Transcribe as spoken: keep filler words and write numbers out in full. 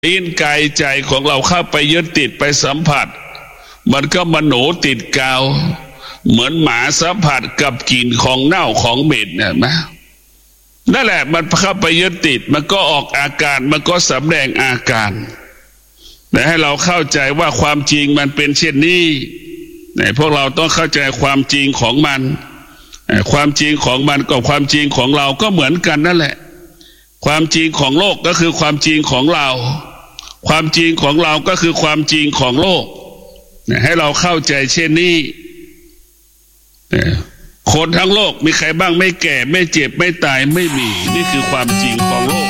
ลิ้นกายใจของเราเข้าไปยึดติดไปสัมผัสมันก็มโนติดกาวเหมือนหมาสัมผัสกับกลิ่นของเน่าของเหม็นเนี่ยนะนั่นแหละมันเข้าไปยึดติดมันก็ออกอาการมันก็สำแดงอาการแต่ให้เราเข้าใจว่าความจริงมันเป็นเช่นนี้พวกเราต้องเข้าใจความจริงของมันความจริงของมันกับความจริงของเราก็เหมือนกันนั่นแหละความจริงของโลกก็คือความจริงของเราความจริงของเราก็คือความจริงของโลกให้เราเข้าใจเช่นนี้คนทั้งโลกมีใครบ้างไม่แก่ไม่เจ็บไม่ตายไม่มีนี่คือความจริงของโลก